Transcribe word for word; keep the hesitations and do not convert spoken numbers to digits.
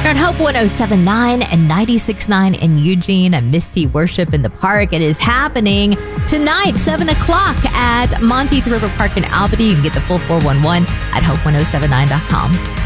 You're on Hope one oh seven point nine and ninety-six point nine in Eugene, a Misty Worship in the Park. It is happening tonight, seven o'clock at Monteith River Park in Albany. You can get the full four one one at hope one oh seven nine dot com.